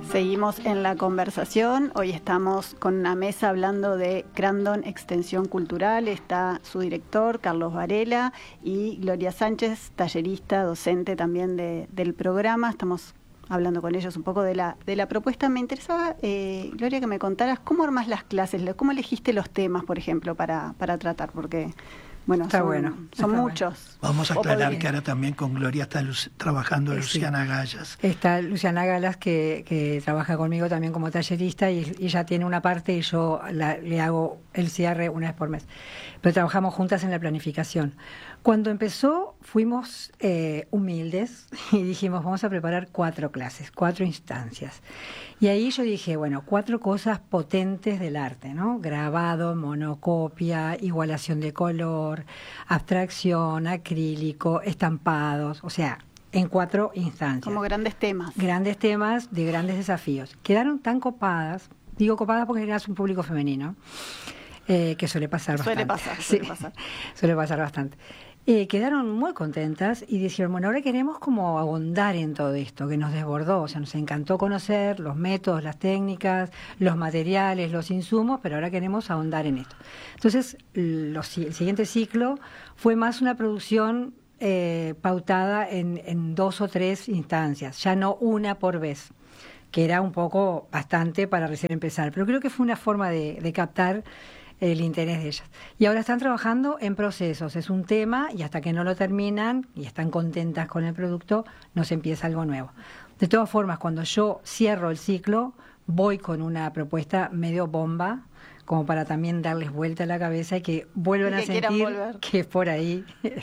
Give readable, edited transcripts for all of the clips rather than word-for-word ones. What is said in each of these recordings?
Seguimos en la conversación. Hoy estamos con una mesa hablando de Crandon Extensión Cultural. Está su director, Carlos Varela, y Gloria Sánchez, tallerista, docente también del programa. Estamos hablando con ellos un poco de la propuesta. Me interesaba, Gloria, que me contaras cómo armás las clases, cómo elegiste los temas, por ejemplo, para tratar, porque... Bueno, son muchos. Bueno. Vamos a aclarar que ahora también con Gloria está trabajando Luciana Gallas. Está Luciana Gallas que trabaja conmigo también como tallerista y ella tiene una parte y yo le hago el cierre una vez por mes. Pero trabajamos juntas en la planificación. Cuando empezó fuimos humildes y dijimos vamos a preparar 4 clases, 4 instancias. Y ahí yo dije, bueno, 4 cosas potentes del arte, ¿no? Grabado, monocopia, igualación de color, abstracción, acrílico, estampados, o sea, en 4 instancias. Como grandes temas. Grandes temas de grandes desafíos. Quedaron tan copadas, digo copadas porque eras un público femenino, que suele pasar bastante. Suele pasar bastante. Quedaron muy contentas y dijeron, bueno, ahora queremos como ahondar en todo esto, que nos desbordó, o sea, nos encantó conocer los métodos, las técnicas, los materiales, los insumos, pero ahora queremos ahondar en esto. Entonces, el siguiente ciclo fue más una producción pautada en 2 o 3 instancias, ya no una por vez, que era un poco bastante para recién empezar, pero creo que fue una forma de captar el interés de ellas. Y ahora están trabajando en procesos, es un tema y hasta que no lo terminan y están contentas con el producto, nos empieza algo nuevo. De todas formas, cuando yo cierro el ciclo, voy con una propuesta medio bomba, como para también darles vuelta a la cabeza y que vuelvan a sentir que es por ahí.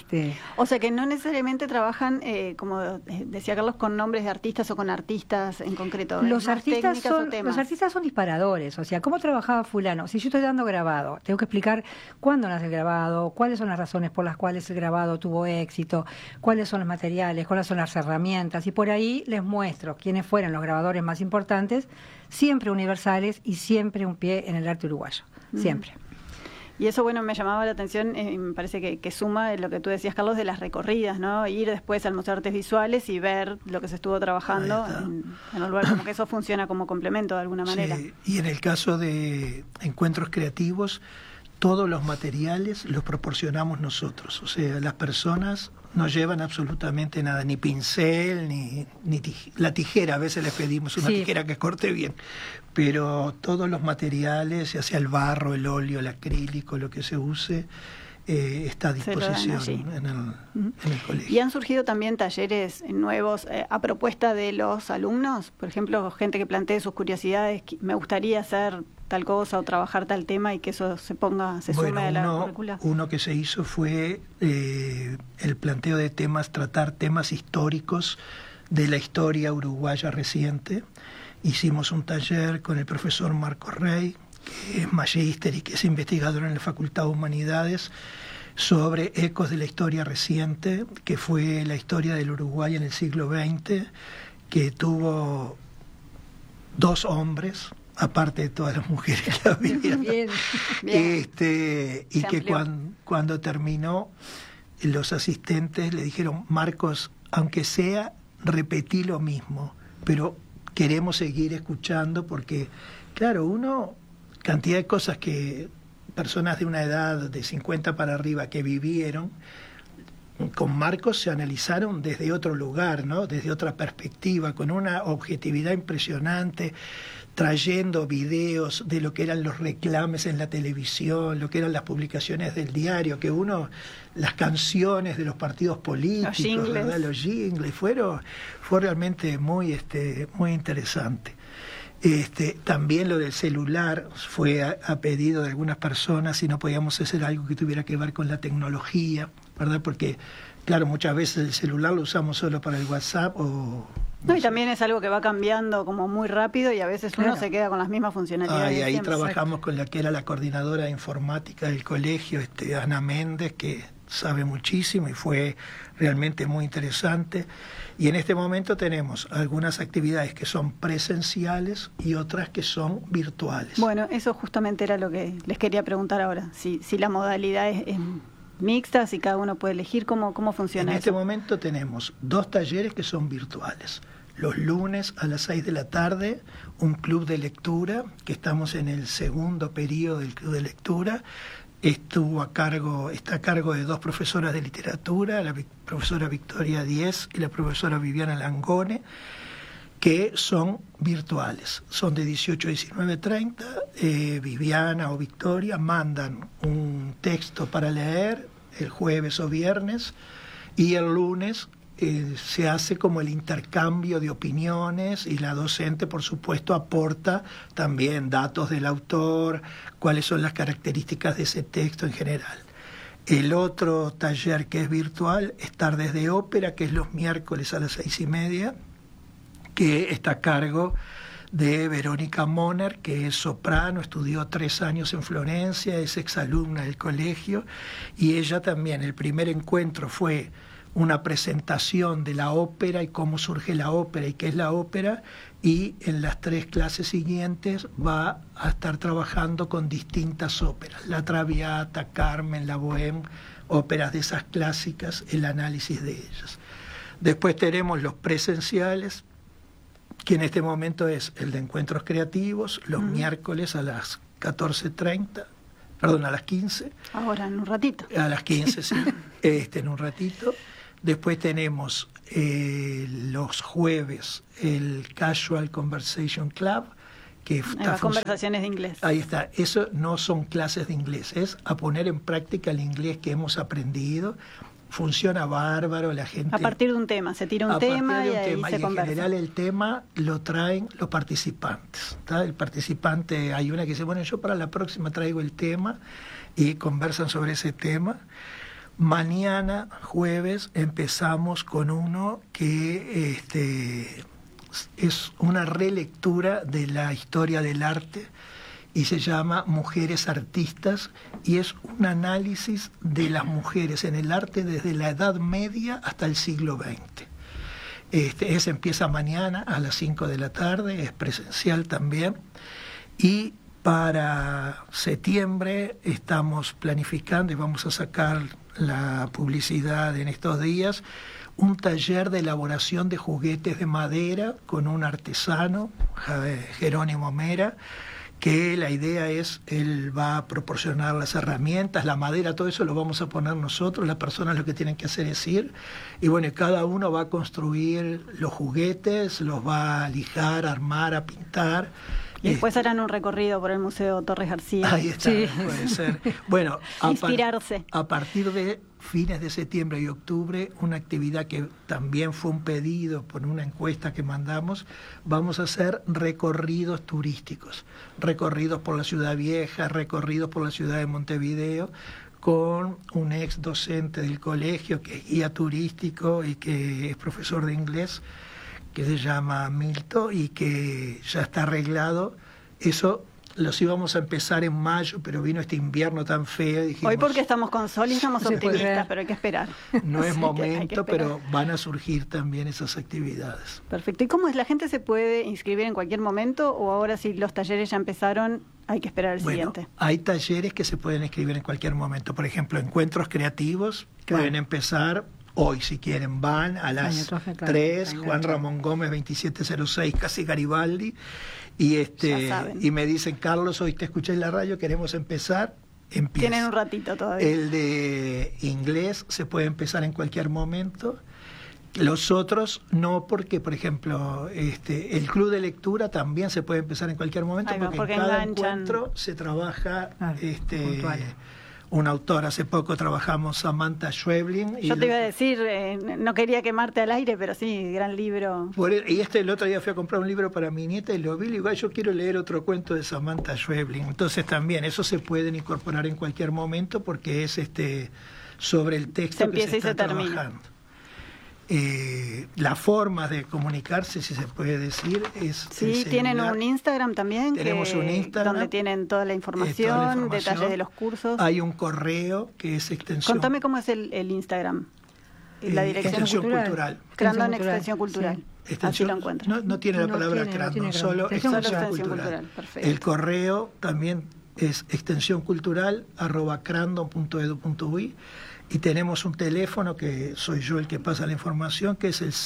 O sea, que no necesariamente trabajan, como decía Carlos, con nombres de artistas o con artistas en concreto. Los artistas son disparadores. O sea, ¿cómo trabajaba fulano? Si yo estoy dando grabado, tengo que explicar cuándo nace el grabado, cuáles son las razones por las cuales el grabado tuvo éxito, cuáles son los materiales, cuáles son las herramientas. Y por ahí les muestro quiénes fueron los grabadores más importantes, siempre universales y siempre un pie en el arte uruguayo. Siempre. Y eso, bueno, me llamaba la atención, me parece que suma lo que tú decías, Carlos, de las recorridas, ¿no? Ir después al Museo de Artes Visuales y ver lo que se estuvo trabajando en un lugar, como que eso funciona como complemento de alguna manera. Sí, y en el caso de encuentros creativos, todos los materiales los proporcionamos nosotros, o sea, las personas no llevan absolutamente nada, ni pincel, ni la tijera, a veces les pedimos una tijera que corte bien, pero todos los materiales, ya sea el barro, el óleo, el acrílico, lo que se use, está a disposición en el colegio. ¿Y han surgido también talleres nuevos a propuesta de los alumnos? Por ejemplo, gente que plantee sus curiosidades, me gustaría hacer tal cosa o trabajar tal tema y que eso se sume a la currícula. Uno que se hizo fue el planteo de temas, tratar temas históricos de la historia uruguaya reciente. Hicimos un taller con el profesor Marco Rey, que es magíster y que es investigador en la Facultad de Humanidades, sobre ecos de la historia reciente, que fue la historia del Uruguay en el siglo XX, que tuvo 2 hombres, aparte de todas las mujeres que había. Bien. Y que cuando terminó, los asistentes le dijeron, Marcos, aunque sea, repetí lo mismo, pero queremos seguir escuchando porque, claro, cantidad de cosas que personas de una edad de 50 para arriba que vivieron, con Marcos se analizaron desde otro lugar, ¿no? Desde otra perspectiva, con una objetividad impresionante, trayendo videos de lo que eran los reclames en la televisión, lo que eran las publicaciones del diario, las canciones de los partidos políticos, los jingles, fue realmente muy interesante. También lo del celular fue a pedido de algunas personas si no podíamos hacer algo que tuviera que ver con la tecnología, ¿verdad? Porque, claro, muchas veces el celular lo usamos solo para el WhatsApp y también es algo que va cambiando como muy rápido y a veces uno se queda con las mismas funcionalidades. Y ahí trabajamos con la que era la coordinadora de informática del colegio, Ana Méndez, que sabe muchísimo y fue realmente muy interesante. Y en este momento tenemos algunas actividades que son presenciales y otras que son virtuales. Bueno, eso justamente era lo que les quería preguntar ahora, si la modalidad es mixta, si cada uno puede elegir cómo funciona En eso. este momento tenemos 2 talleres que son virtuales. los lunes a las 6 de la tarde, un club de lectura, que estamos en el segundo periodo del club de lectura. Está a cargo de 2 profesoras de literatura, la profesora Victoria Díez y la profesora Viviana Langone, que son virtuales, son de 18 a 19:30. Viviana o Victoria mandan un texto para leer el jueves o viernes, y el lunes se hace como el intercambio de opiniones, y la docente, por supuesto, aporta también datos del autor, cuáles son las características de ese texto en general. El otro taller que es virtual es Tardes de Ópera, que es los miércoles a las 6:30, que está a cargo de Verónica Moner, que es soprano, estudió 3 años en Florencia, es exalumna del colegio, y ella también, el primer encuentro fue una presentación de la ópera y cómo surge la ópera y qué es la ópera, y en las 3 clases siguientes va a estar trabajando con distintas óperas, la Traviata, Carmen, la Bohème, óperas de esas clásicas, el análisis de ellas. Después tenemos los presenciales, que en este momento es el de encuentros creativos, los miércoles a las 14:30, a las 15. Ahora, en un ratito. A las 15, sí, en un ratito. Después tenemos los jueves el Casual Conversation Club, que está conversaciones de inglés. Ahí está. Eso no son clases de inglés, es a poner en práctica el inglés que hemos aprendido. Funciona bárbaro, la gente... A partir de un tema, se tira un tema y ahí se conversa. En general el tema lo traen los participantes, ¿tá? El participante, hay una que dice, bueno, yo para la próxima traigo el tema, y conversan sobre ese tema. Mañana, jueves, empezamos con uno que es una relectura de la historia del arte, y se llama Mujeres Artistas, y es un análisis de las mujeres en el arte desde la Edad Media hasta el siglo XX. Ese empieza mañana a las 5 de la tarde, es presencial también, y para septiembre estamos planificando, y vamos a sacar la publicidad en estos días, un taller de elaboración de juguetes de madera con un artesano, Jerónimo Mera, que la idea es, él va a proporcionar las herramientas, la madera, todo eso lo vamos a poner nosotros, las personas lo que tienen que hacer es ir, y bueno, cada uno va a construir los juguetes, los va a lijar, a armar, a pintar. Y después harán un recorrido por el Museo Torres García. Ahí está, sí. Puede ser. Bueno, inspirarse. A partir de fines de septiembre y octubre, una actividad que también fue un pedido por una encuesta que mandamos, vamos a hacer recorridos turísticos, recorridos por la Ciudad Vieja, recorridos por la ciudad de Montevideo, con un ex docente del colegio que es guía turístico y que es profesor de inglés, que se llama Milton, y que ya está arreglado. Eso los íbamos a empezar en mayo, pero vino este invierno tan feo. Dijimos, hoy porque estamos con sol y estamos optimistas, pero hay que esperar. No es momento, pero van a surgir también esas actividades. Perfecto. ¿Y cómo es? ¿La gente se puede inscribir en cualquier momento, o ahora si los talleres ya empezaron, hay que esperar el siguiente? Hay talleres que se pueden inscribir en cualquier momento. Por ejemplo, encuentros creativos pueden empezar hoy, si quieren, van a las 3, Juan Ramón Gómez 2706, casi Garibaldi, y me dicen, Carlos, hoy te escuché en la radio, queremos empezar. Empieza. Tienen un ratito todavía. El de inglés se puede empezar en cualquier momento. Los otros no, porque, por ejemplo, el club de lectura también se puede empezar en cualquier momento, porque en cada encuentro se trabaja un autor. Hace poco trabajamos Samantha Schweblin. Yo te iba a decir, no quería quemarte al aire, pero sí, gran libro. Y el otro día fui a comprar un libro para mi nieta y lo vi, y digo, yo quiero leer otro cuento de Samantha Schweblin. Entonces también, eso se pueden incorporar en cualquier momento, porque es sobre el texto que se está trabajando. La forma de comunicarse, si se puede decir, es... Sí, tienen un Instagram también. Tenemos un Instagram donde tienen toda la información, detalles de los cursos. Hay un correo que es extensión... Contame cómo es el Instagram. La dirección cultural. Crandon Extensión Cultural. Sí. Así lo encuentran. No tiene la palabra Crandon, solo extensión cultural. El correo también es extensioncultural@crandon.edu.uy. Y tenemos un teléfono que soy yo el que pasa la información, que es el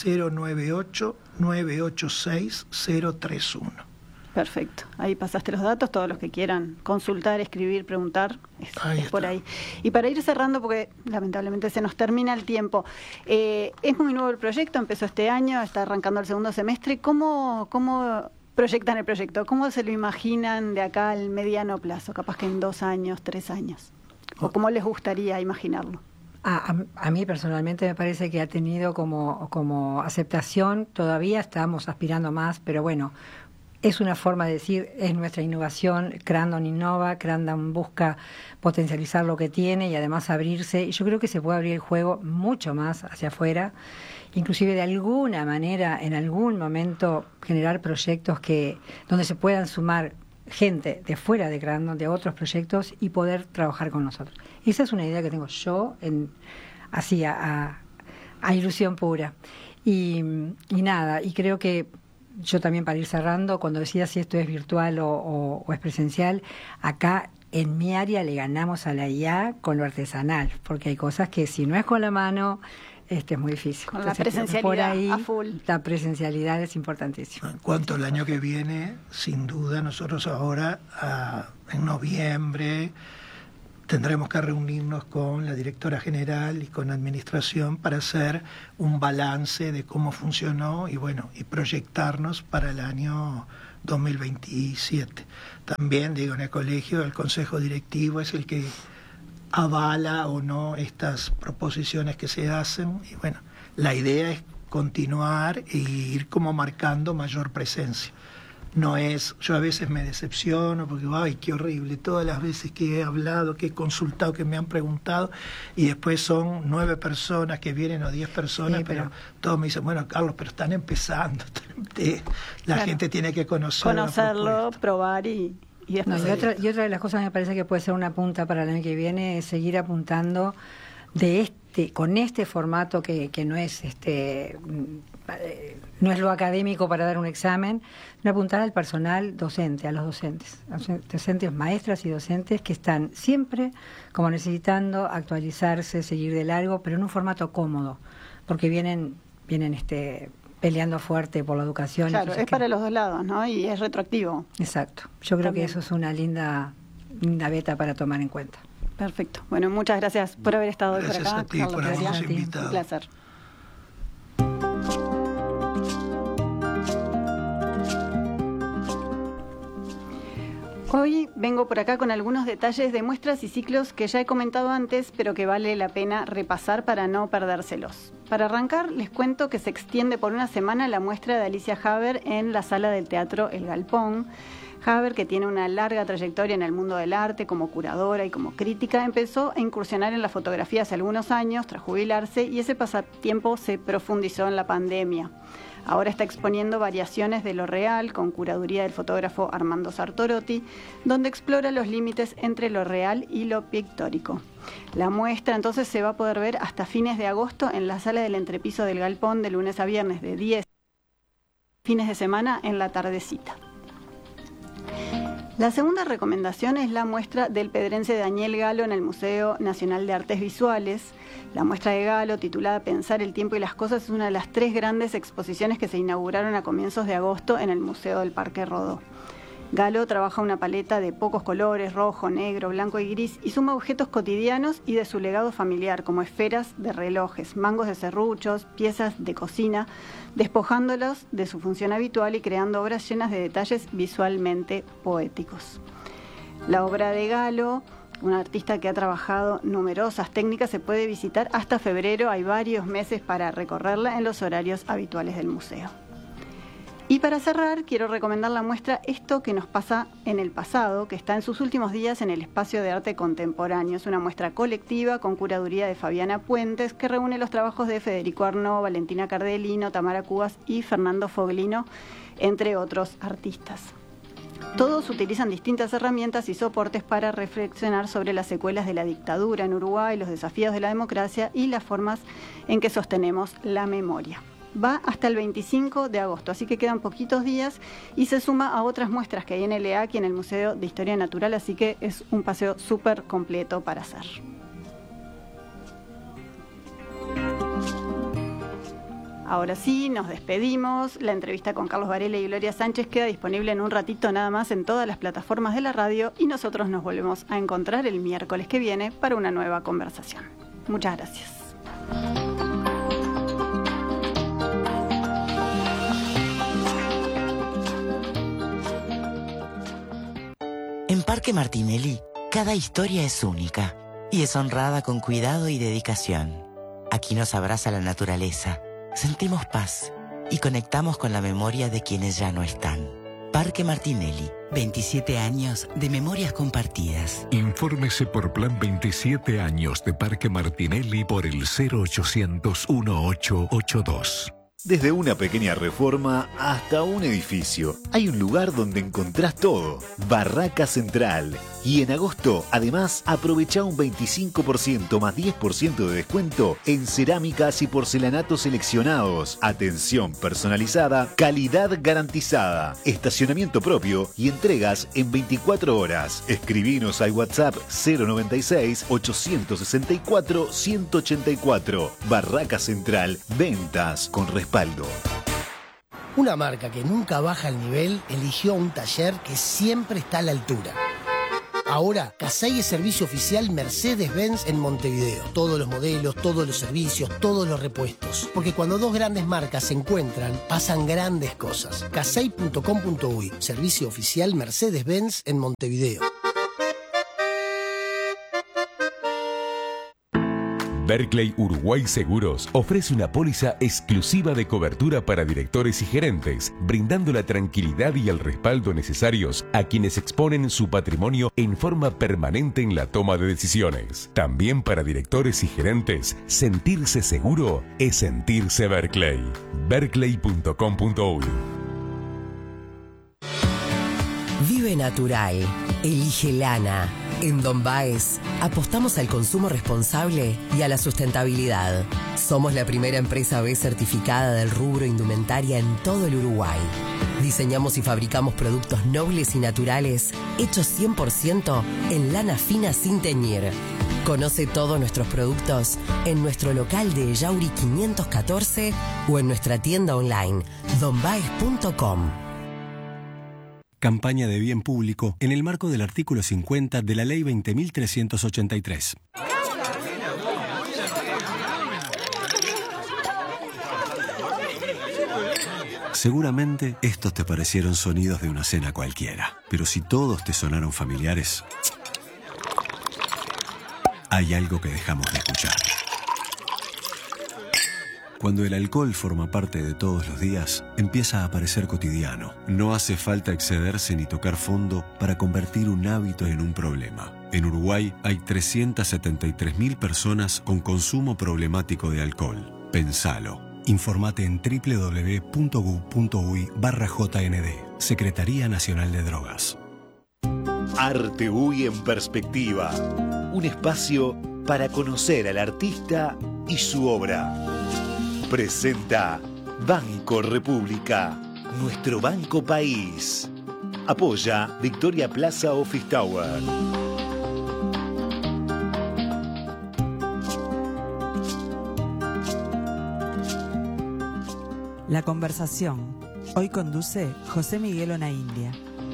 098-986-031. Perfecto. Ahí pasaste los datos, todos los que quieran consultar, escribir, preguntar, es por ahí. Y para ir cerrando, porque lamentablemente se nos termina el tiempo, es muy nuevo el proyecto, empezó este año, está arrancando el segundo semestre. ¿Cómo proyectan el proyecto? ¿Cómo se lo imaginan de acá al mediano plazo? Capaz que en 2 años, 3 años. ¿O cómo les gustaría imaginarlo? A mí personalmente me parece que ha tenido como aceptación. Todavía estamos aspirando más, pero bueno, es una forma de decir, es nuestra innovación. Crandon innova, Crandon busca potencializar lo que tiene y además abrirse. Y yo creo que se puede abrir el juego mucho más hacia afuera, inclusive de alguna manera, en algún momento, generar proyectos donde se puedan sumar gente de fuera de Crandon, de otros proyectos, y poder trabajar con nosotros. Esa es una idea que tengo yo, así a ilusión pura. Y nada, y creo que yo también, para ir cerrando, cuando decía si esto es virtual o es presencial, acá en mi área le ganamos a la IA con lo artesanal, porque hay cosas que si no es con la mano, es muy difícil. Con la presencialidad por ahí, a full. La presencialidad es importantísima. En cuanto al año que viene, sin duda, nosotros ahora, en noviembre, tendremos que reunirnos con la directora general y con administración para hacer un balance de cómo funcionó y proyectarnos para el año 2027. También, en el colegio, el consejo directivo es el que avala o no estas proposiciones que se hacen, y la idea es continuar e ir como marcando mayor presencia. No es, yo a veces me decepciono porque qué horrible, todas las veces que he hablado, que he consultado, que me han preguntado, y después son 9 personas que vienen o 10 personas, sí, pero todos me dicen, Carlos, pero están empezando, la gente tiene que conocerlo, probar y después. Y otra de las cosas que me parece que puede ser una punta para el año que viene es seguir apuntando con este formato que no es no es lo académico para dar un examen, no apuntar al personal docente, a los docentes, maestras y docentes que están siempre como necesitando actualizarse, seguir de largo, pero en un formato cómodo, porque vienen peleando fuerte por la educación. Claro, es para los dos lados, ¿no? Y es retroactivo. Exacto. Yo creo que eso es una linda beta para tomar en cuenta. Perfecto. Bueno, muchas gracias por haber estado hoy por acá. Gracias a ti por habernos invitado. Un placer. Hoy vengo por acá con algunos detalles de muestras y ciclos que ya he comentado antes, pero que vale la pena repasar para no perdérselos. Para arrancar, les cuento que se extiende por una semana la muestra de Alicia Haber en la sala del Teatro El Galpón. Haber, que tiene una larga trayectoria en el mundo del arte como curadora y como crítica, empezó a incursionar en la fotografía hace algunos años tras jubilarse, y ese pasatiempo se profundizó en la pandemia. Ahora está exponiendo variaciones de lo real con curaduría del fotógrafo Armando Sartorotti, donde explora los límites entre lo real y lo pictórico. La muestra entonces se va a poder ver hasta fines de agosto en la sala del entrepiso del Galpón de lunes a viernes de 10 fines de semana en la tardecita. La segunda recomendación es la muestra del pedrense Daniel Galo en el Museo Nacional de Artes Visuales. La muestra de Galo, titulada Pensar el tiempo y las cosas, es una de las 3 grandes exposiciones que se inauguraron a comienzos de agosto en el Museo del Parque Rodó. Galo trabaja una paleta de pocos colores, rojo, negro, blanco y gris, y suma objetos cotidianos y de su legado familiar, como esferas de relojes, mangos de serruchos, piezas de cocina, despojándolos de su función habitual y creando obras llenas de detalles visualmente poéticos. La obra de Galo, un artista que ha trabajado numerosas técnicas, se puede visitar hasta febrero. Hay varios meses para recorrerla en los horarios habituales del museo. Y para cerrar, quiero recomendar la muestra Esto que nos pasa en el pasado, que está en sus últimos días en el Espacio de Arte Contemporáneo. Es una muestra colectiva con curaduría de Fabiana Puentes, que reúne los trabajos de Federico Arnaud, Valentina Cardelino, Tamara Cubas y Fernando Foglino, entre otros artistas. Todos utilizan distintas herramientas y soportes para reflexionar sobre las secuelas de la dictadura en Uruguay, los desafíos de la democracia y las formas en que sostenemos la memoria. Va hasta el 25 de agosto, así que quedan poquitos días y se suma a otras muestras que hay en el EAC y en el Museo de Historia Natural, así que es un paseo súper completo para hacer. Ahora sí, nos despedimos. La entrevista con Carlos Varela y Gloria Sánchez queda disponible en un ratito nada más en todas las plataformas de la radio y nosotros nos volvemos a encontrar el miércoles que viene para una nueva conversación. Muchas gracias. En Parque Martinelli, cada historia es única y es honrada con cuidado y dedicación. Aquí nos abraza la naturaleza, sentimos paz y conectamos con la memoria de quienes ya no están. Parque Martinelli, 27 años de memorias compartidas. Infórmese por Plan 27 años de Parque Martinelli por el 0800 1882. Desde una pequeña reforma hasta un edificio, hay un lugar donde encontrás todo. Barraca Central. Y en agosto, además, aprovecha un 25% más 10% de descuento en cerámicas y porcelanatos seleccionados. Atención personalizada, calidad garantizada, estacionamiento propio y entregas en 24 horas. Escribinos al WhatsApp 096-864-184. Barraca Central, ventas con respaldo. Una marca que nunca baja el nivel eligió un taller que siempre está a la altura. Ahora, Casey es servicio oficial Mercedes-Benz en Montevideo. Todos los modelos, todos los servicios, todos los repuestos. Porque cuando dos grandes marcas se encuentran, pasan grandes cosas. Casey.com.uy, servicio oficial Mercedes-Benz en Montevideo. Berkley Uruguay Seguros ofrece una póliza exclusiva de cobertura para directores y gerentes, brindando la tranquilidad y el respaldo necesarios a quienes exponen su patrimonio en forma permanente en la toma de decisiones. También para directores y gerentes, sentirse seguro es sentirse Berkley. Berkley.com.uy. Vive natural. Elige lana. En Don Baez apostamos al consumo responsable y a la sustentabilidad. Somos la primera empresa B certificada del rubro indumentaria en todo el Uruguay. Diseñamos y fabricamos productos nobles y naturales hechos 100% en lana fina sin teñir. Conoce todos nuestros productos en nuestro local de Yauri 514 o en nuestra tienda online donbaez.com. Campaña de bien público en el marco del artículo 50 de la Ley 20.383. Seguramente estos te parecieron sonidos de una cena cualquiera, pero si todos te sonaron familiares, hay algo que dejamos de escuchar. Cuando el alcohol forma parte de todos los días, empieza a parecer cotidiano. No hace falta excederse ni tocar fondo para convertir un hábito en un problema. En Uruguay hay 373.000 personas con consumo problemático de alcohol. Pensalo. Informate en www.gu.uy/JND. Secretaría Nacional de Drogas. Arte UI en perspectiva. Un espacio para conocer al artista y su obra. Presenta Banco República, nuestro banco país. Apoya Victoria Plaza Office Tower. La conversación. Hoy conduce José Miguel Onaindia.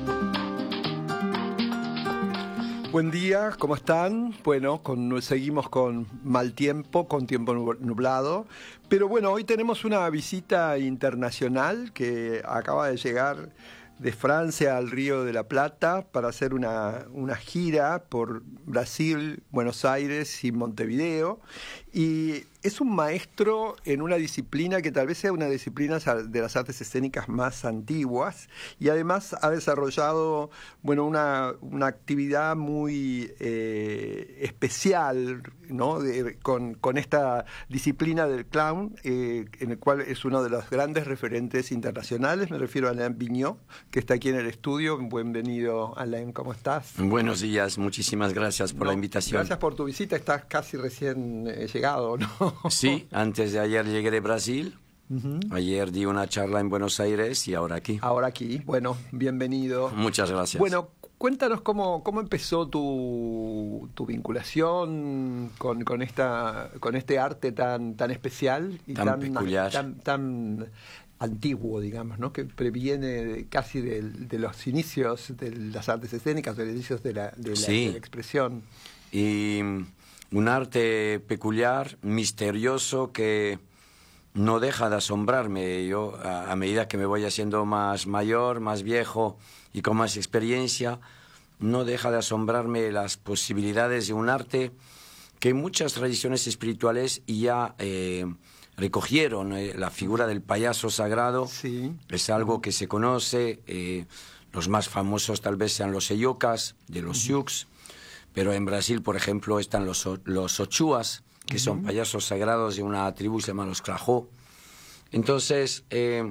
Buen día, ¿cómo están? Bueno, seguimos con mal tiempo, con tiempo nublado. Pero bueno, hoy tenemos una visita internacional que acaba de llegar de Francia al Río de la Plata para hacer una gira por Brasil, Buenos Aires y Montevideo. Y es un maestro en una disciplina que tal vez sea una disciplina de las artes escénicas más antiguas, y además ha desarrollado una actividad muy especial, ¿no? con esta disciplina del clown, en el cual es uno de los grandes referentes internacionales. Me refiero a Alain Vigneault, que está aquí en el estudio. Bienvenido, Alain, ¿cómo estás? Buenos días, muchísimas gracias por la invitación. Gracias por tu visita, estás casi recién llegado, ¿no? Sí, antes de ayer llegué de Brasil. Ayer di una charla en Buenos Aires y ahora aquí. Ahora aquí, bueno, bienvenido. Muchas gracias. Bueno, Cuéntanos cómo empezó tu vinculación con este arte tan especial y tan peculiar, tan antiguo, digamos, ¿no? Que previene casi de los inicios de las artes escénicas, de los inicios de la expresión. Y un arte peculiar, misterioso, que no deja de asombrarme. Yo, a medida que me voy haciendo más mayor, más viejo y con más experiencia, no deja de asombrarme las posibilidades de un arte que muchas tradiciones espirituales ya recogieron. La figura del payaso sagrado es algo que se conoce. Los más famosos tal vez sean los eyocas, de los Sioux, pero en Brasil, por ejemplo, están los ochuas, que son payasos sagrados de una tribu que se llama los Clajó. Entonces,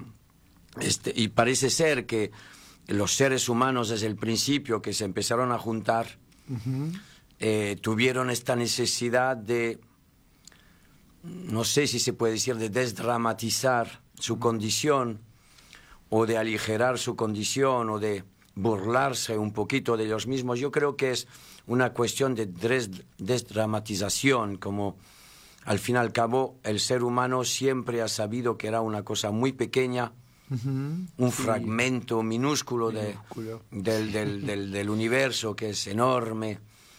y parece ser que los seres humanos desde el principio que se empezaron a juntar, tuvieron esta necesidad de, no sé si se puede decir, de desdramatizar su condición, o de aligerar su condición, o de burlarse un poquito de ellos mismos. Yo creo que es una cuestión de desdramatización, como al fin y al cabo el ser humano siempre ha sabido que era una cosa muy pequeña, un fragmento minúsculo del universo, que es enorme,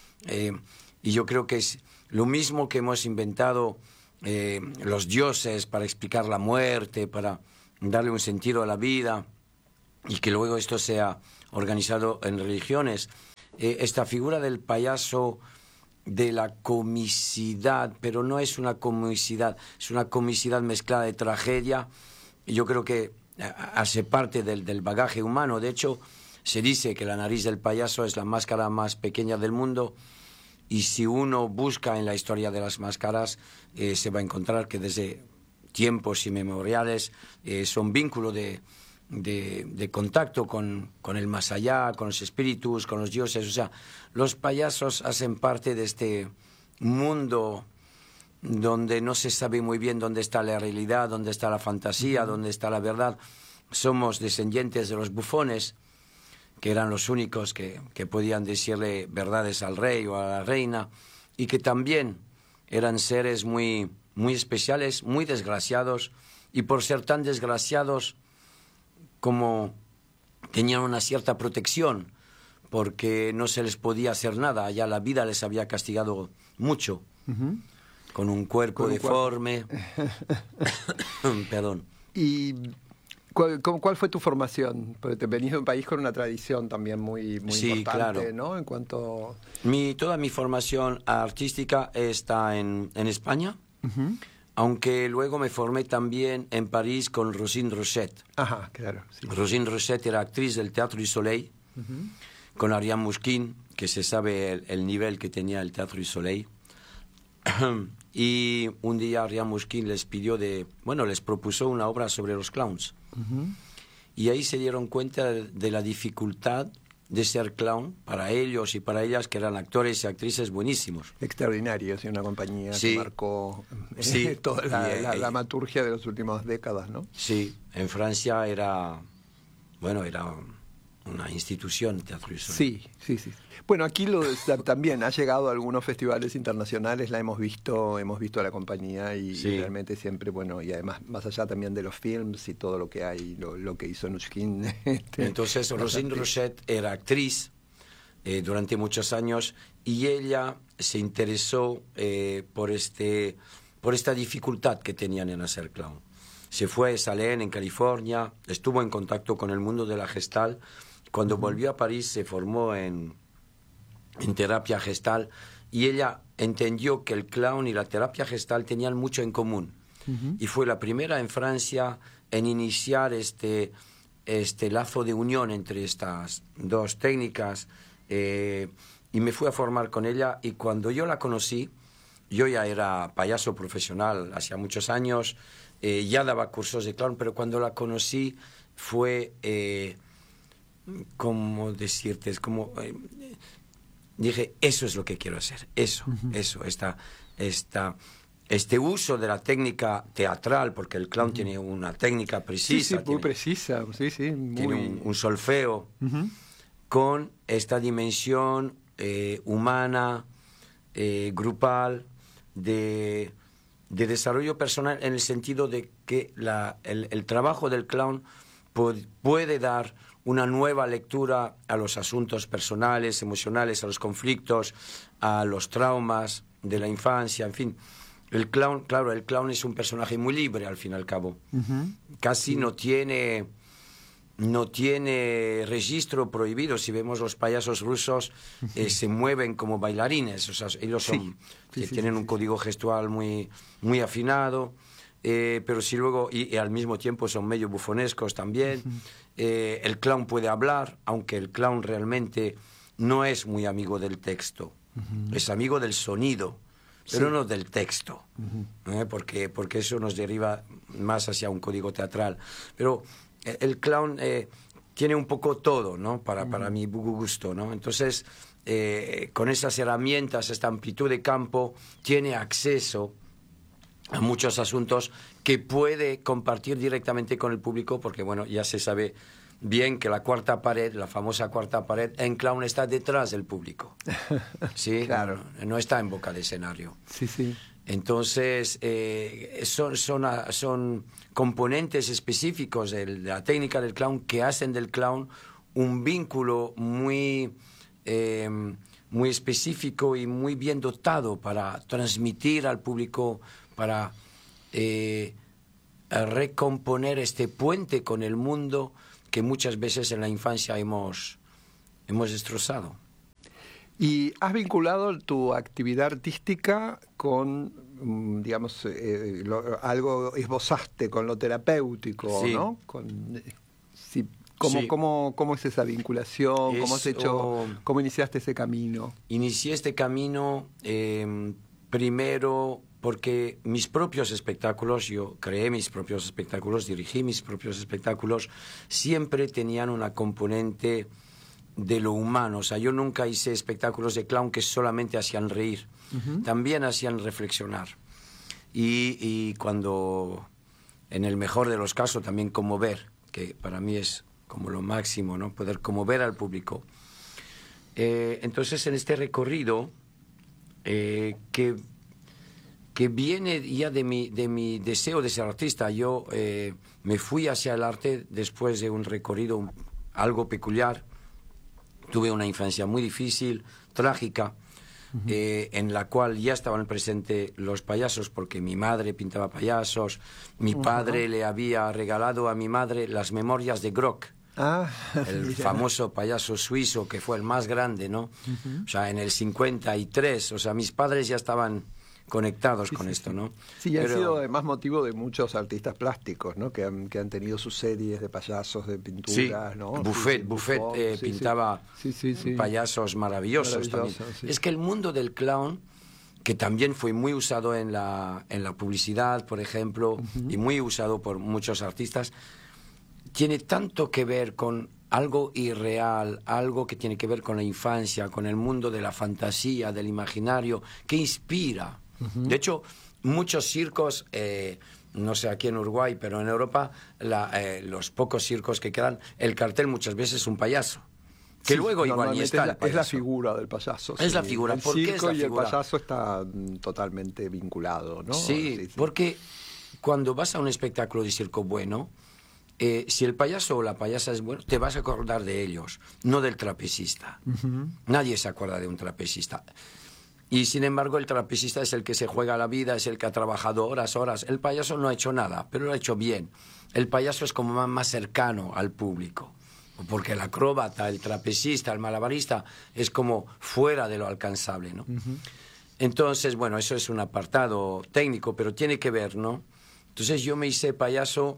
y yo creo que es lo mismo que hemos inventado los dioses para explicar la muerte, para darle un sentido a la vida, y que luego esto sea organizado en religiones. Esta figura del payaso, de la comicidad, pero no es una comicidad, es una comicidad mezclada de tragedia. Yo creo que hace parte del bagaje humano. De hecho, se dice que la nariz del payaso es la máscara más pequeña del mundo, y si uno busca en la historia de las máscaras, se va a encontrar que desde tiempos inmemoriales son vínculo de contacto con el más allá, con los espíritus, con los dioses. O sea, los payasos hacen parte de este mundo donde no se sabe muy bien dónde está la realidad, dónde está la fantasía, dónde está la verdad. Somos descendientes de los bufones, que eran los únicos que podían decirle verdades al rey o a la reina, y que también eran seres muy, muy especiales, muy desgraciados, y por ser tan desgraciados, como tenían una cierta protección, porque no se les podía hacer nada, ya la vida les había castigado mucho, con un cuerpo deforme. Perdón. ¿Y cuál fue tu formación? Porque te venís de un país con una tradición también muy importante, claro, ¿no? En cuanto... Toda mi formación artística está en España, aunque luego me formé también en París con Rosine Rochette. Ajá, claro. Sí. Rosine Rochette era actriz del Teatro du Soleil, con Ariane Mouchkine, que se sabe el nivel que tenía el Teatro du Soleil. Y un día Ariane Mouchkine les propuso una obra sobre los clowns. Y ahí se dieron cuenta de la dificultad de ser clown para ellos y para ellas, que eran actores y actrices buenísimos. Extraordinarios, y una compañía que marcó toda la dramaturgia de las últimas décadas, ¿no? Sí, en Francia era una institución, Teatro du Soleil. Sí. Bueno, aquí también ha llegado a algunos festivales internacionales, la hemos visto a la compañía, y realmente siempre, y además, más allá también de los films y todo lo que hay, lo que hizo Mouchkine. Entonces, Rosine Rochette era actriz durante muchos años, y ella se interesó por esta dificultad que tenían en hacer clown. Se fue a Salem, en California, estuvo en contacto con el mundo de la Gestalt. Cuando volvió a París se formó en terapia Gestalt, y ella entendió que el clown y la terapia Gestalt tenían mucho en común. Y fue la primera en Francia en iniciar este lazo de unión entre estas dos técnicas, y me fui a formar con ella. Y cuando yo la conocí, yo ya era payaso profesional hacía muchos años, ya daba cursos de clown, pero cuando la conocí fue... ¿cómo decirte? Es como... dije, eso es lo que quiero hacer, eso, este uso de la técnica teatral, porque el clown tiene una técnica precisa. Muy precisa, tiene un solfeo. con esta dimensión humana, grupal, de desarrollo personal, en el sentido de que el trabajo del clown puede dar una nueva lectura a los asuntos personales, emocionales, a los conflictos, a los traumas de la infancia, en fin. El clown, claro, el clown es un personaje muy libre, al fin y al cabo. Casi no tiene registro prohibido. Si vemos los payasos rusos, se mueven como bailarines. O sea, ellos tienen un código gestual muy, muy afinado. Pero si luego, y al mismo tiempo son medio bufonescos también. El clown puede hablar, aunque el clown realmente no es muy amigo del texto. Es amigo del sonido, pero no del texto. Porque eso nos deriva más hacia un código teatral. Pero el clown tiene un poco todo, ¿no? Para mi gusto, ¿no? Entonces, con esas herramientas, esta amplitud de campo, tiene acceso a muchos asuntos que puede compartir directamente con el público, porque bueno, ya se sabe bien que la cuarta pared, la famosa cuarta pared, en clown está detrás del público. ¿Sí? Claro. No está en boca de escenario. Sí, sí. Entonces, son componentes específicos de la técnica del clown que hacen del clown un vínculo muy específico y muy bien dotado para transmitir al público, para recomponer este puente con el mundo que muchas veces en la infancia hemos destrozado. ¿Y has vinculado tu actividad artística con, digamos, algo esbozaste con lo terapéutico, sí, ¿no? ¿Cómo es esa vinculación? ¿Cómo iniciaste ese camino? Inicié este camino primero porque mis propios espectáculos, yo creé mis propios espectáculos, dirigí mis propios espectáculos, siempre tenían una componente de lo humano. O sea, yo nunca hice espectáculos de clown que solamente hacían reír, también hacían reflexionar. Y cuando, en el mejor de los casos, también conmover, que para mí es como lo máximo, ¿no? Poder conmover al público. Entonces, en este recorrido, que viene ya de mi deseo de ser artista, yo me fui hacia el arte después de un recorrido algo peculiar. Tuve una infancia muy difícil, trágica, en la cual ya estaban presentes los payasos, porque mi madre pintaba payasos, mi padre le había regalado a mi madre las memorias de Grock, el famoso payaso suizo que fue el más grande, ¿no? O sea, en el 53, o sea, mis padres ya estaban conectados con esto, ¿no? Sí, ha sido además motivo de muchos artistas plásticos, ¿no? Que han tenido sus series de payasos, de pinturas, sí, ¿no? Buffet pintaba payasos maravillosos también. Sí. Es que el mundo del clown, que también fue muy usado en la publicidad, por ejemplo, y muy usado por muchos artistas, tiene tanto que ver con algo irreal, algo que tiene que ver con la infancia, con el mundo de la fantasía, del imaginario, que inspira. De hecho, muchos circos, no sé aquí en Uruguay, pero en Europa, los pocos circos que quedan, el cartel muchas veces es un payaso. Que luego igual ni está el payaso. Es la figura del payaso. Es la figura. ¿Por qué es la figura? El circo y el payaso está totalmente vinculado, ¿no? Sí, porque cuando vas a un espectáculo de circo bueno, si el payaso o la payasa es bueno, te vas a acordar de ellos, no del trapecista. Nadie se acuerda de un trapecista. Y sin embargo el trapecista es el que se juega la vida, es el que ha trabajado horas. El payaso no ha hecho nada, pero lo ha hecho bien. El payaso es como más cercano al público, porque el acróbata, el trapecista, el malabarista es como fuera de lo alcanzable, ¿no? Entonces, bueno, eso es un apartado técnico, pero tiene que ver, ¿no? Entonces yo me hice payaso,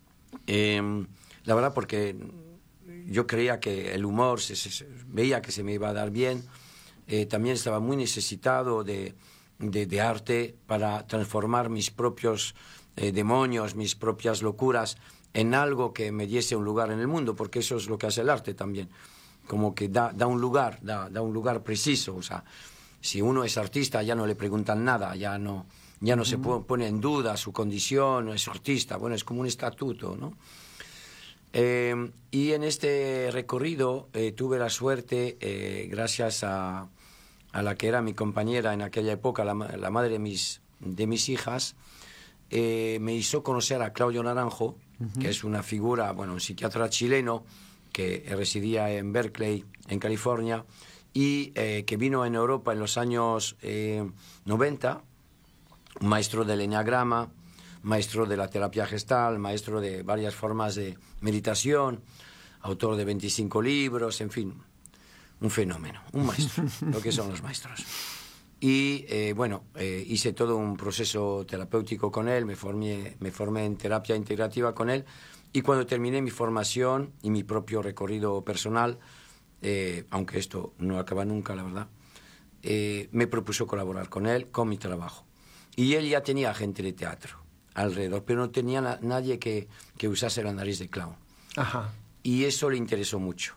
la verdad, porque yo creía que el humor veía que se me iba a dar bien. También estaba muy necesitado de arte para transformar mis propios demonios, mis propias locuras en algo que me diese un lugar en el mundo, porque eso es lo que hace el arte también, como que da un lugar preciso. O sea, si uno es artista ya no le preguntan nada, ya no se pone en duda su condición, es artista, bueno, es como un estatuto, ¿no? Y en este recorrido tuve la suerte, gracias a la que era mi compañera en aquella época, la madre de mis hijas, me hizo conocer a Claudio Naranjo, que es una figura, un psiquiatra chileno que residía en Berkeley, en California, y que vino en Europa en los años 90, maestro del enneagrama, maestro de la terapia gestal, maestro de varias formas de meditación, autor de 25 libros, en fin, un fenómeno, un maestro, lo que son los maestros. Y hice todo un proceso terapéutico con él, me formé en terapia integrativa con él, y cuando terminé mi formación y mi propio recorrido personal, aunque esto no acaba nunca, la verdad, me propuso colaborar con él, con mi trabajo. Y él ya tenía gente de teatro alrededor, pero no tenía nadie que usase la nariz de clown. Ajá. Y eso le interesó mucho.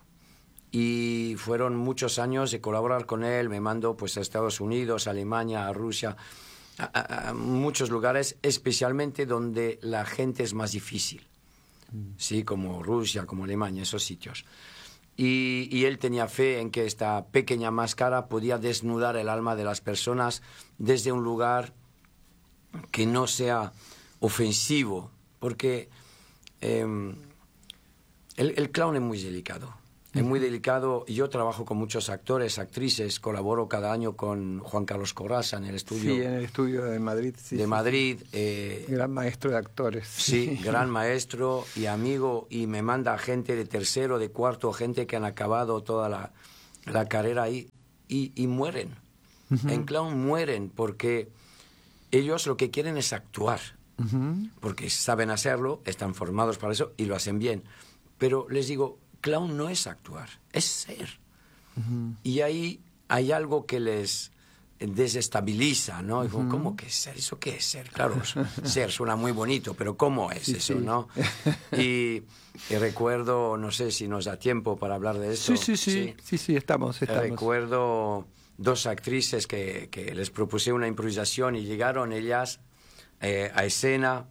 Y fueron muchos años de colaborar con él. Me mandó pues a Estados Unidos, a Alemania, a Rusia, a muchos lugares, especialmente donde la gente es más difícil. Sí, como Rusia, como Alemania, esos sitios. Y él tenía fe en que esta pequeña máscara podía desnudar el alma de las personas desde un lugar que no sea ofensivo, porque el clown es muy delicado. Es muy delicado. Yo trabajo con muchos actores, actrices, colaboro cada año con Juan Carlos Corrasa en el estudio. Sí, en el estudio de Madrid. Sí, de Madrid. Gran maestro de actores. Sí, gran maestro y amigo, y me manda gente de tercero, de cuarto, gente que han acabado toda la carrera ahí y mueren. En clown mueren porque ellos lo que quieren es actuar. Porque saben hacerlo, están formados para eso y lo hacen bien. Pero les digo, clown no es actuar, es ser. Y ahí hay algo que les desestabiliza, ¿no? ¿Cómo que ser? ¿Eso qué es ser? Claro, ser suena muy bonito, pero ¿cómo es eso, no? Y recuerdo, no sé si nos da tiempo para hablar de eso. Sí, estamos. Recuerdo dos actrices que les propuse una improvisación y llegaron ellas a escena,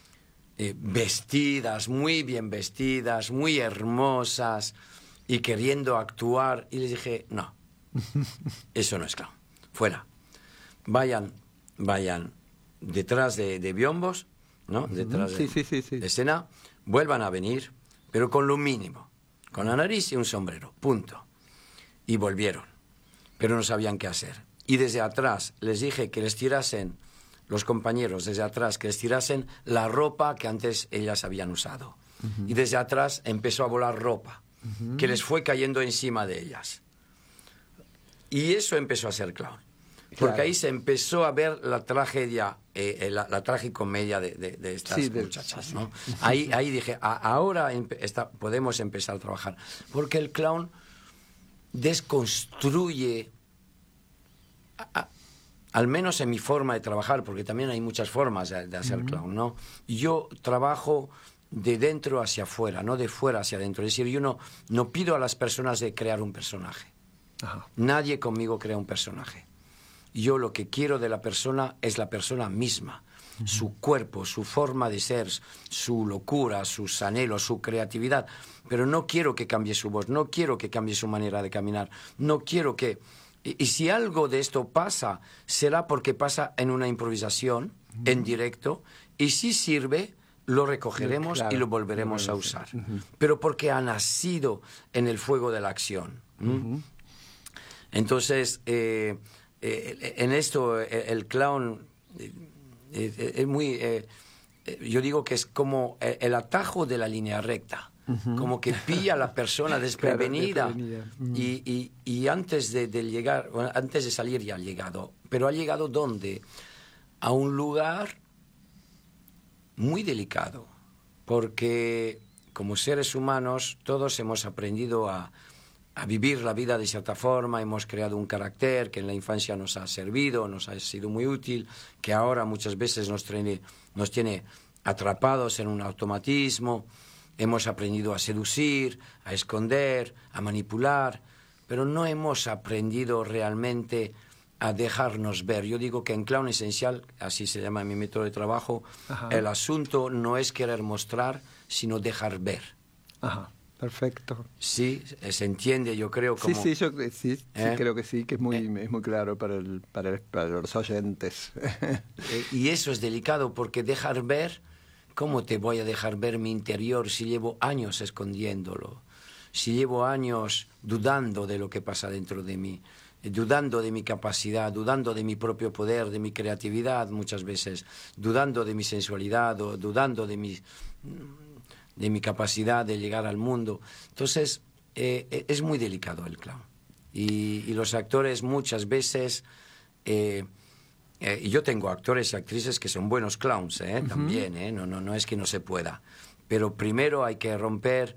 vestidas, muy bien vestidas, muy hermosas y queriendo actuar, y les dije, no, eso no es clown, fuera, vayan detrás de biombos, ¿no? Detrás de escena, vuelvan a venir, pero con lo mínimo, con la nariz y un sombrero, punto. Y volvieron, pero no sabían qué hacer. Y desde atrás les dije que les tirasen, los compañeros desde atrás, que les tirasen la ropa que antes ellas habían usado. Y desde atrás empezó a volar ropa, que les fue cayendo encima de ellas. Y eso empezó a ser clown. Porque ahí se empezó a ver la tragedia, la tragicomedia de estas muchachas, ¿no? Ahí dije, ahora podemos empezar a trabajar. Porque el clown desconstruye, al menos en mi forma de trabajar, porque también hay muchas formas de hacer clown, ¿no? Yo trabajo de dentro hacia afuera, no de fuera hacia adentro. Es decir, yo no pido a las personas de crear un personaje. Nadie conmigo crea un personaje. Yo lo que quiero de la persona es la persona misma, su cuerpo, su forma de ser, su locura, sus anhelos, su creatividad. Pero no quiero que cambie su voz, no quiero que cambie su manera de caminar, no quiero que... Y si algo de esto pasa, será porque pasa en una improvisación, en directo, y si sirve, lo recogeremos y lo volveremos a usar. Pero porque ha nacido en el fuego de la acción. Entonces, en esto, el clown es muy... yo digo que es como el atajo de la línea recta. Como que pilla a la persona desprevenida. Y antes de llegar, antes de salir ya ha llegado. Pero ha llegado ¿dónde? A un lugar muy delicado. Porque como seres humanos todos hemos aprendido a vivir la vida de cierta forma, hemos creado un carácter que en la infancia nos ha servido, nos ha sido muy útil, que ahora muchas veces nos tiene atrapados en un automatismo. Hemos aprendido a seducir, a esconder, a manipular, pero no hemos aprendido realmente a dejarnos ver. Yo digo que en Clown Esencial, así se llama mi método de trabajo, el asunto no es querer mostrar, sino dejar ver. Ajá, perfecto. Sí, se entiende, yo creo. Como, sí, creo que sí, que es muy claro para los oyentes. Y eso es delicado, porque dejar ver, ¿cómo te voy a dejar ver mi interior si llevo años escondiéndolo? Si llevo años dudando de lo que pasa dentro de mí, dudando de mi capacidad, dudando de mi propio poder, de mi creatividad muchas veces, dudando de mi sensualidad o dudando de mi capacidad de llegar al mundo. Entonces, es muy delicado el clown. Y los actores muchas veces... y yo tengo actores y actrices que son buenos clowns, también, no es que no se pueda. Pero primero hay que romper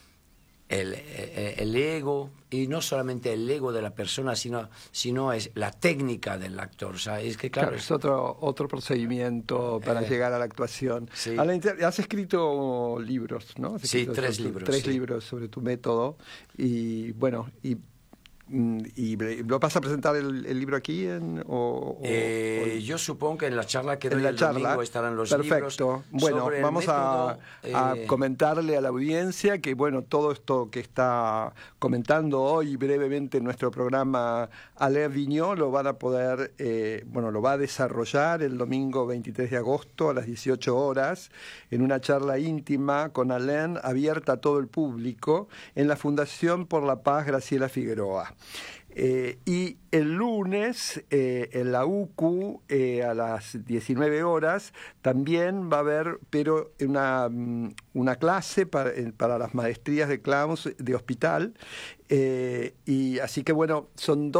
el ego, y no solamente el ego de la persona, sino es la técnica del actor. O sea, es que claro, es otro procedimiento para llegar a la actuación. Sí. Has escrito libros, ¿no? Sí, 3 libros. 3 libros sobre tu método. Y bueno, ¿y lo vas a presentar el libro aquí? Yo supongo que en la charla que doy el domingo estarán los libros. Perfecto. Bueno, vamos a comentarle a la audiencia que bueno, todo esto que está comentando hoy brevemente en nuestro programa Alain Vigneault lo van a poder, lo va a desarrollar el domingo 23 de agosto a las 18 horas en una charla íntima con Alain, abierta a todo el público, en la Fundación por la Paz Graciela Figueroa. Y el lunes en la UCU a las 19 horas también va a haber una clase para las maestrías de clowns de hospital, y así que bueno, son